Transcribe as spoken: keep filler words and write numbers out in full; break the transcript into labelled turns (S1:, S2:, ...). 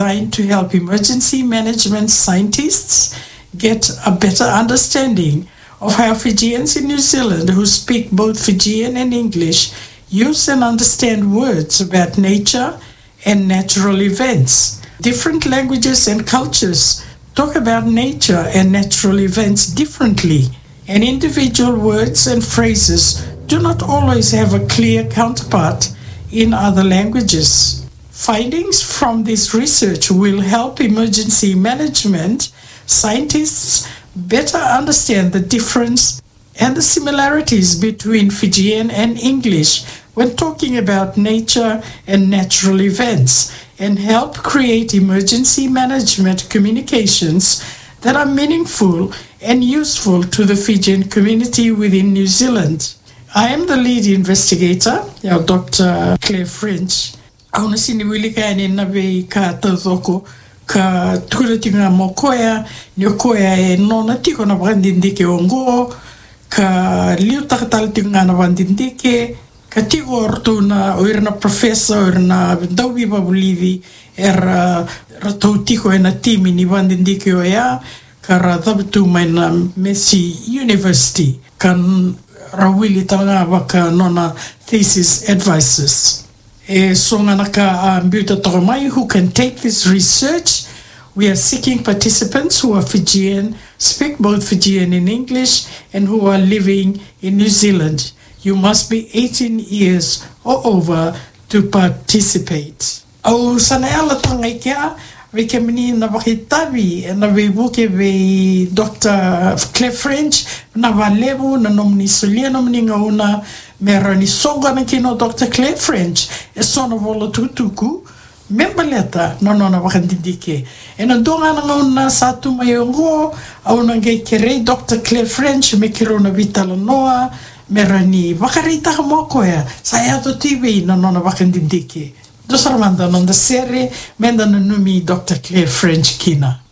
S1: designed to help emergency management scientists get a better understanding of how Fijians in New Zealand who speak both Fijian and English use and understand words about nature and natural events. Different languages and cultures talk about nature and natural events differently, and individual words and phrases do not always have a clear counterpart in other languages. Findings from this research will help emergency management scientists better understand the difference and the similarities between Fijian and English when talking about nature and natural events, and help create emergency management communications that are meaningful and useful to the Fijian community within New Zealand. I am the lead investigator, Doctor Claire French. Auna siniwili ka ni nabe ka tazoko ka tukulatinga mokoya ni okoya e nona tiko na bandindike ongo ka liu takataltinga na bandindike ka tiko orto na oirna professor oirna dawi babulivi er rato tiko e na timi ni bandindike oya ka radabtu mai na Messi University kan rawili tanga waka nona thesis advisors. E songanaka ambuta toromai who can take this research. We are seeking participants who are Fijian, speak both Fijian and English, and who are living in New Zealand. You must be eighteen years or over to participate. Au sanaela tangai kia, we mini na wakitabi na we buke we Doctor Claire French na valevu na nomni sulia nomni ngauna mera ni songa na kino Doctor Claire French e sono vola tutuku membaleta no no na wakandindike e na donga na ngauna satu mayongo au na ngai kere Doctor Claire French me kiro na vitala noa mera ni wakarita kamoko ya saya to T V no no na wakandindike. Dus Armando, non da serie, menda numi Doctor Claire French kina.